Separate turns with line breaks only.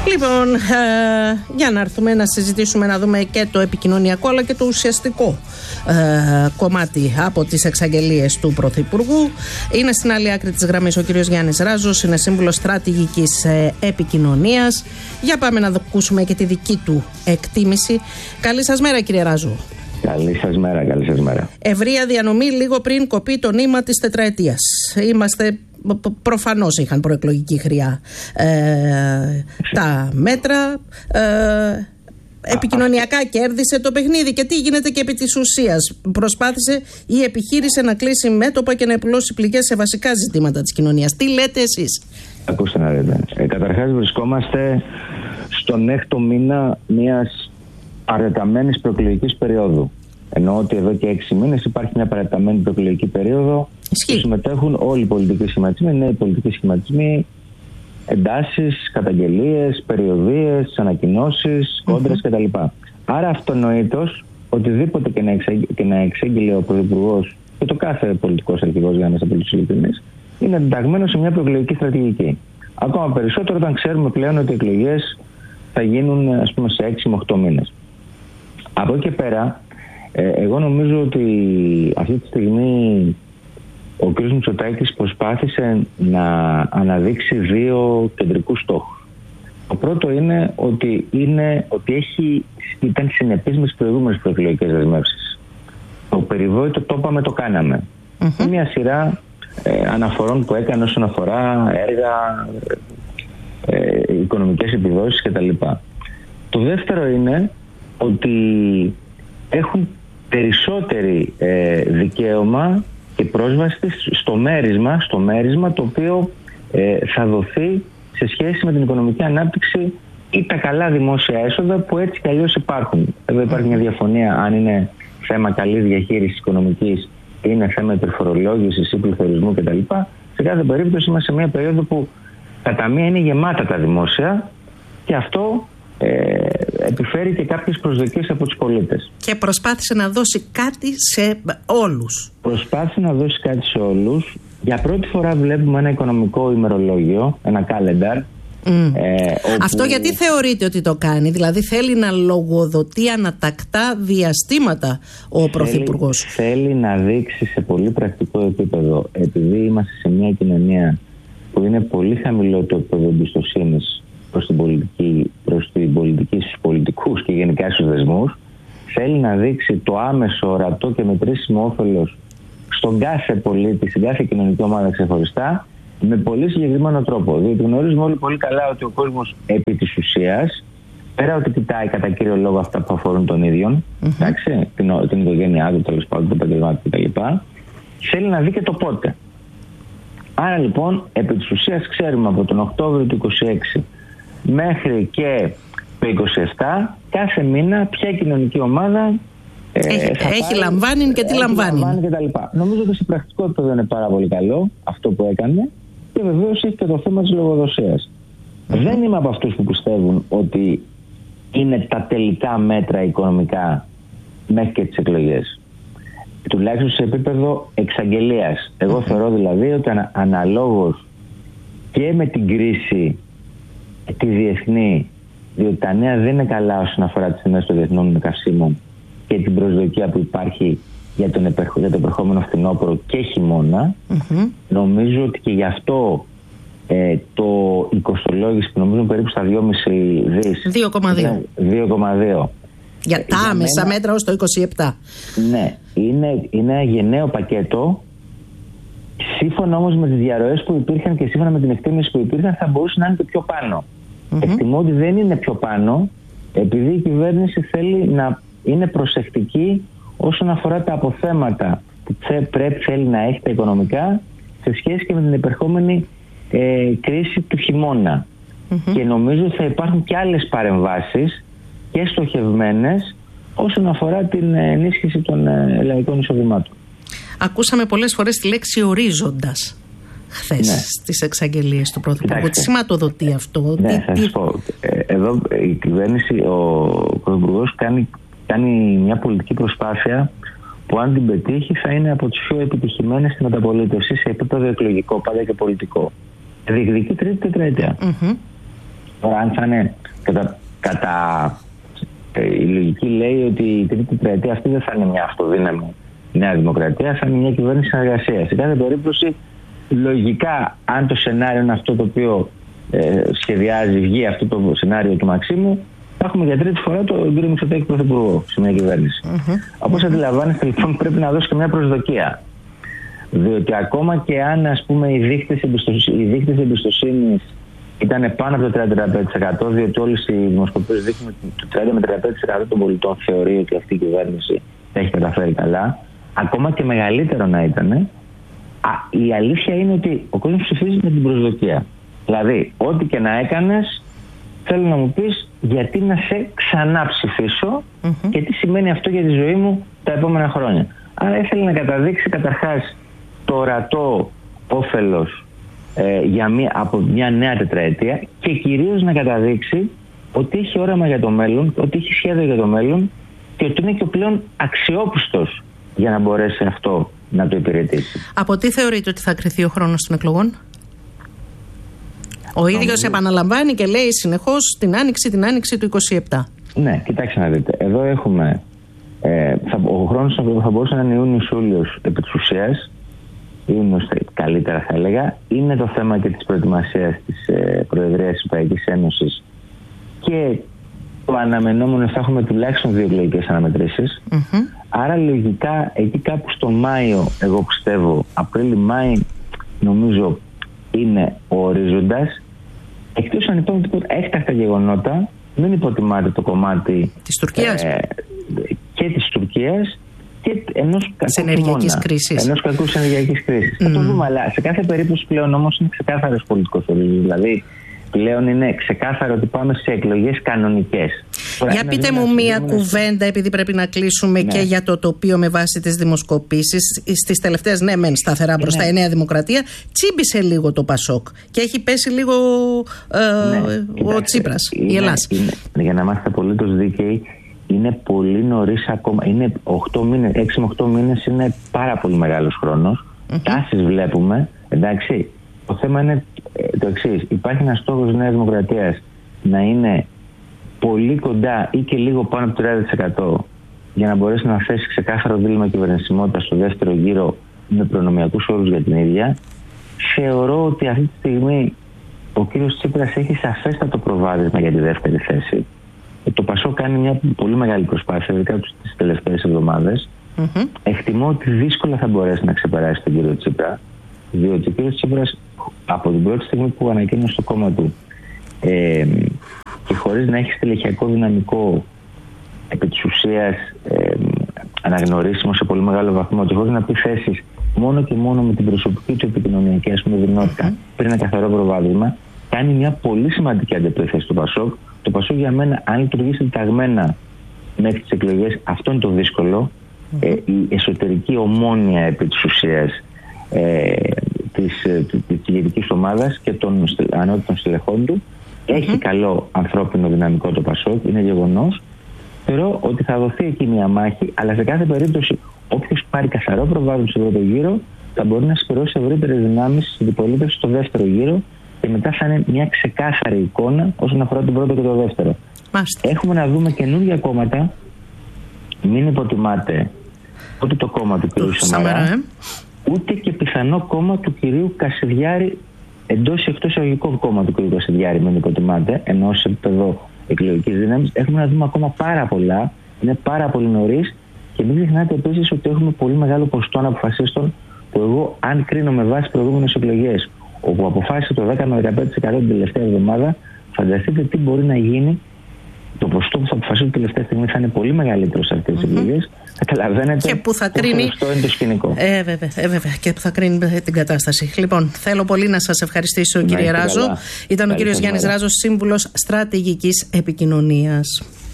Λοιπόν, για να έρθουμε να συζητήσουμε, να δούμε και το επικοινωνιακό αλλά και το ουσιαστικό κομμάτι από τις εξαγγελίες του Πρωθυπουργού. Είναι στην άλλη άκρη της γραμμής ο κύριος Γιάννης Ράζος, είναι σύμβουλος στρατηγικής επικοινωνίας. Για πάμε να ακούσουμε και τη δική του εκτίμηση. Καλή σας μέρα, κύριε Ράζο.
Καλή σας μέρα, καλή σας μέρα.
Ευρεία διανομή λίγο πριν κοπεί το νήμα της τετραετίας. Προφανώς είχαν προεκλογική χρειά τα μέτρα. Επικοινωνιακά κέρδισε το παιχνίδι. Και τι γίνεται και επί της ουσίας? Προσπάθησε ή επιχείρησε να κλείσει μέτωπα και να επουλώσει πληγές σε βασικά ζητήματα της κοινωνίας. Τι λέτε εσείς?
Ακούστε να δείτε. Καταρχάς βρισκόμαστε στον 6ο μήνα μιας παρατεταμένης προεκλογικής περίοδου. Εννοώ ότι εδώ και 6 μήνες υπάρχει μια παρατεταμένη προεκλογική περίοδο που συμμετέχουν όλοι οι πολιτικοί σχηματισμοί, νέοι πολιτικοί σχηματισμοί, εντάσεις, καταγγελίες, περιοδίες, ανακοινώσεις, κόντρες κτλ. Άρα αυτονοήτως οτιδήποτε και να εξέγγειλε ο Πρωθυπουργός και το κάθε πολιτικός αρχηγός, για να είμαστε πολύ ειλικρινείς, είναι ενταγμένο σε μια προεκλογική στρατηγική. Ακόμα περισσότερο όταν ξέρουμε πλέον ότι οι εκλογές θα γίνουν, ας πούμε, σε 6 με 8 μήνες. Από εκεί και πέρα, εγώ νομίζω ότι αυτή τη στιγμή ο κ. Μητσοτάκης προσπάθησε να αναδείξει 2 κεντρικούς στόχους. Το πρώτο είναι ότι ήταν συνεπής με τις προηγούμενες προεκλογικές δεσμεύσεις. Το περιβόητο το είπαμε, το κάναμε. Μια σειρά αναφορών που έκανε όσον αφορά έργα, οικονομικές επιδόσεις κτλ. Το δεύτερο είναι ότι έχουν περισσότερη δικαίωμα και πρόσβαση στο μέρισμα το οποίο θα δοθεί σε σχέση με την οικονομική ανάπτυξη ή τα καλά δημόσια έσοδα που έτσι κι αλλιώς υπάρχουν. Εδώ υπάρχει μια διαφωνία αν είναι θέμα καλής διαχείρισης οικονομικής ή είναι θέμα υπερφορολόγησης ή πληθωρισμού κτλ. Σε κάθε περίπτωση είμαστε σε μια περίοδο που κατά μία είναι γεμάτα τα δημόσια και αυτό επιφέρει και κάποιες προσδοκίες από τους πολίτες.
Και προσπάθησε να δώσει κάτι σε όλους.
Προσπάθησε να δώσει κάτι σε όλους. Για πρώτη φορά βλέπουμε ένα οικονομικό ημερολόγιο, ένα calendar.
Αυτό γιατί θεωρείτε ότι το κάνει? Δηλαδή θέλει να λογοδοτεί ανατακτά διαστήματα ο Πρωθυπουργός? Θέλει
να δείξει σε πολύ πρακτικό επίπεδο, επειδή είμαστε σε μια κοινωνία που είναι πολύ χαμηλό το επίπεδο εμπιστοσύνης προς την πολιτική, στους πολιτικούς και γενικά στους δεσμούς, θέλει να δείξει το άμεσο, ορατό και μετρήσιμο όφελος στον κάθε πολίτη, στην κάθε κοινωνική ομάδα ξεχωριστά, με πολύ συγκεκριμένο τρόπο. Διότι γνωρίζουμε όλοι πολύ καλά ότι ο κόσμος επί της ουσίας, πέρα ότι κοιτάει κατά κύριο λόγο αυτά που αφορούν τον ίδιον, την οικογένειά του, τέλος πάντων, το επαγγελμά του κτλ., θέλει να δει και το πότε. Άρα λοιπόν, επί της ουσίας ξέρουμε από τον Οκτώβριο του 26 μέχρι και το 27, κάθε μήνα ποια κοινωνική ομάδα
έχει λαμβάνει και τι λαμβάνει.
Νομίζω ότι σε πρακτικό επίπεδο είναι πάρα πολύ καλό αυτό που έκανε και βεβαίως έχει και το θέμα της λογοδοσίας. Δεν είμαι από αυτούς που πιστεύουν ότι είναι τα τελικά μέτρα οικονομικά μέχρι και τις εκλογές. Τουλάχιστον σε επίπεδο εξαγγελίας. Εγώ θεωρώ δηλαδή ότι αναλόγως και με την κρίση τη διεθνή, διότι τα νέα δεν είναι καλά όσον αφορά τις τιμές των διεθνών καυσίμων και την προσδοκία που υπάρχει για το επερχόμενο φθινόπωρο και χειμώνα, νομίζω ότι και γι' αυτό το οικοστολόγηση που νομίζω περίπου στα 2,5 δις 2,2
για τα άμεσα μέτρα ως το 27.
Ναι, είναι ένα γενναίο πακέτο. Σύμφωνα όμως με τις διαρροές που υπήρχαν και σύμφωνα με την εκτίμηση που υπήρχαν, θα μπορούσε να είναι και πιο πάνω. Εκτιμώ ότι δεν είναι πιο πάνω, επειδή η κυβέρνηση θέλει να είναι προσεκτική όσον αφορά τα αποθέματα που θέλει να έχει τα οικονομικά σε σχέση και με την επερχόμενη κρίση του χειμώνα. Και νομίζω ότι θα υπάρχουν και άλλες παρεμβάσεις και στοχευμένες όσον αφορά την ενίσχυση των λαϊκών εισοδημάτων.
Ακούσαμε πολλές φορές τη λέξη ορίζοντας χθες στις εξαγγελίες του Πρωθυπουργού. Τι σηματοδοτεί αυτό?
Ναι, θα σας πω. Εδώ η κυβέρνηση, ο Πρωθυπουργός κάνει μια πολιτική προσπάθεια που αν την πετύχει θα είναι από τις πιο επιτυχημένες στην μεταπολίτευση σε επίπεδο εκλογικό, πάντα και πολιτικό. Διεκδικεί τρίτη τετραετία. Τώρα, αν θα είναι κατά η λογική λέει ότι η τρίτη τετραετία αυτή δεν θα είναι μια αυτοδύναμη Νέα Δημοκρατία, θα είναι μια κυβέρνηση συνεργασίας. Σε κάθε περίπτωση, λογικά, αν το σενάριο είναι αυτό το οποίο σχεδιάζει, βγει αυτό το σενάριο του Μαξίμου, θα έχουμε για τρίτη φορά τον κύριο Μητσοτάκη πρωθυπουργό σε μια κυβέρνηση. Όπως αντιλαμβάνεστε, λοιπόν, πρέπει να δώσει και μια προσδοκία. Διότι ακόμα και αν, ας πούμε, οι δείκτες εμπιστοσύνης ήταν πάνω από το 35%, διότι όλες οι δημοσκοπήσεις δείχνουν ότι το 30 με 35% των πολιτών θεωρεί ότι αυτή η κυβέρνηση τα έχει καταφέρει καλά, ακόμα και μεγαλύτερο να ήταν, η αλήθεια είναι ότι ο κόσμος ψηφίζει με την προσδοκία. Δηλαδή, ό,τι και να έκανες, θέλω να μου πεις γιατί να σε ξανά ψηφίσω και τι σημαίνει αυτό για τη ζωή μου τα επόμενα χρόνια. Άρα ήθελε να καταδείξει καταρχάς το ορατό όφελος από μια νέα τετραετία και κυρίως να καταδείξει ότι έχει όραμα για το μέλλον, ότι έχει σχέδιο για το μέλλον και ότι είναι και ο πλέον αξιόπιστος για να μπορέσει αυτό να το υπηρετήσει.
Από τι θεωρείτε ότι θα κριθεί ο χρόνος των εκλογών? Ο ίδιος επαναλαμβάνει και λέει συνεχώς την άνοιξη του 27.
Ναι, κοιτάξτε να δείτε. Εδώ έχουμε ο χρόνος θα μπορούσε να είναι Ιούνιος-Ιούλιος επί της ουσίας. Ιούνιος καλύτερα θα έλεγα. Είναι το θέμα και της προετοιμασίας της Προεδρίας της Ευρωπαϊκής Ένωσης και το αναμενόμενο θα έχουμε τουλάχιστον 2 εκλογικές αναμετρήσεις. Άρα λογικά εκεί κάπου στο Μάιο, εγώ πιστεύω, Απρίλη-Μάη νομίζω είναι ο ορίζοντας. Εκτός αν υπάρχουν τίποτα έκτακτα γεγονότα, μην υποτιμάτε το κομμάτι
της Τουρκίας
και της Τουρκίας και ενός κακού ενεργειακής κρίσης. Θα το δούμε, αλλά σε κάθε περίπτωση πλέον όμως είναι ξεκάθαρος πολιτικός ορίζοντας. Δηλαδή πλέον είναι ξεκάθαρο ότι πάμε σε εκλογές κανονικές.
Για πείτε μου μία κουβέντα, επειδή πρέπει να κλείσουμε, και για το τοπίο με βάση τις δημοσκοπήσεις. Στις τελευταίες, ναι, μεν σταθερά μπροστά η Νέα Δημοκρατία, τσίμπησε λίγο το Πασόκ και έχει πέσει λίγο ο Τσίπρας, η Ελλάς.
Για να είμαστε απολύτως δίκαιοι, είναι πολύ νωρίς ακόμα. Είναι 6 με 8 μήνες είναι πάρα πολύ μεγάλος χρόνος. Τάσεις βλέπουμε, εντάξει. Το θέμα είναι το εξής. Υπάρχει ένας στόχος Νέας Δημοκρατίας να είναι πολύ κοντά ή και λίγο πάνω από το 30% για να μπορέσει να θέσει ξεκάθαρο δίλημμα κυβερνησιμότητα στο δεύτερο γύρο με προνομιακούς όρους για την ίδια. Θεωρώ ότι αυτή τη στιγμή ο κύριος Τσίπρας έχει σαφέστατο προβάδισμα για τη δεύτερη θέση. Το Πασόκ κάνει μια πολύ μεγάλη προσπάθεια, ειδικά τις τελευταίες εβδομάδες. Εκτιμώ ότι δύσκολα θα μπορέσει να ξεπεράσει τον κύριο Τσίπρα, διότι ο κύριος Τσίπρας από την πρώτη στιγμή που ανακοίνωσε το κόμμα του και χωρίς να έχει στελεχειακό δυναμικό επί της ουσίας αναγνωρίσιμο σε πολύ μεγάλο βαθμό και χωρίς να πει θέσεις μόνο και μόνο με την προσωπική του επικοινωνιακή δυνατότητα πριν ένα καθαρό προβάδισμα, κάνει μια πολύ σημαντική αντεπίθεση στο Πασόκ. Το Πασόκ για μένα, αν λειτουργήσει ταγμένα μέχρι τις εκλογές, αυτό είναι το δύσκολο. Η εσωτερική ομόνοια επί της ουσίας της ηγετικής ομάδας και των ανώτατων στελεχών του έχει καλό ανθρώπινο δυναμικό το Πασόκ, είναι γεγονός. Θεωρώ ότι θα δοθεί εκεί μια μάχη, αλλά σε κάθε περίπτωση όποιος πάρει καθαρό προβάδισμα στο πρώτο γύρο θα μπορεί να συσπηρώσει ευρύτερες δυνάμεις στην αντιπολίτευση στο δεύτερο γύρο και μετά θα είναι μια ξεκάθαρη εικόνα όσον αφορά τον πρώτο και το δεύτερο. Έχουμε να δούμε καινούργια κόμματα. Μην υποτιμάτε ούτε το κόμμα του κ. Σαμαρά, ούτε και πιθανό κόμμα του κυρίου Κασιδιάρη, εντός ή εκτός εισαγωγικών κόμμα του κυρίου Κασιδιάρη, μην υποτιμάτε, ενώ σε επίπεδο εκλογικής δύναμης. Έχουμε να δούμε ακόμα πάρα πολλά, είναι πάρα πολύ νωρίς και μην ξεχνάτε επίσης ότι έχουμε πολύ μεγάλο ποσοστό αναποφασίστων που εγώ, αν κρίνω με βάση προηγούμενες εκλογές, όπου αποφάσισε το 10 με 15% την τελευταία εβδομάδα, φανταστείτε τι μπορεί να γίνει. Το ποσοστό που θα αποφασίσει την τελευταία στιγμή θα είναι πολύ μεγαλύτερο σε αυτές τις εκλογές. Καταλαβαίνετε
και που θα κρίνει.
Αυτό είναι το σκηνικό.
Βέβαια, και που θα κρίνει την κατάσταση. Λοιπόν, θέλω πολύ να σας ευχαριστήσω, κύριε Ράζο. Ήταν ο κύριος Γιάννης Ράζος, σύμβουλος στρατηγικής επικοινωνίας.